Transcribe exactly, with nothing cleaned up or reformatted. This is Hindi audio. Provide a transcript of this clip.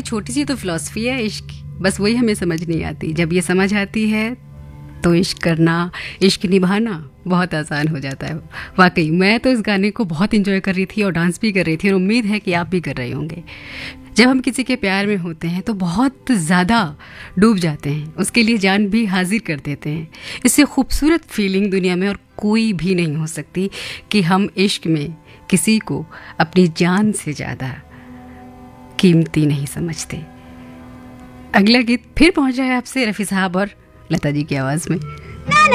छोटी सी तो फिलॉसफी है इश्क की, बस वही हमें समझ नहीं आती। जब ये समझ आती है तो इश्क करना, इश्क निभाना बहुत आसान हो जाता है। वाकई मैं तो इस गाने को बहुत इंजॉय कर रही थी और डांस भी कर रही थी, और उम्मीद है कि आप भी कर रहे होंगे। जब हम किसी के प्यार में होते हैं तो बहुत ज़्यादा डूब जाते हैं, उसके लिए जान भी हाजिर कर देते हैं। इससे खूबसूरत फीलिंग दुनिया में और कोई भी नहीं हो सकती कि हम इश्क में किसी को अपनी जान से ज़्यादा कीमती नहीं समझते। अगला गीत फिर पहुंच रहा है आपसे रफ़ी साहब और लता जी की आवाज़ में।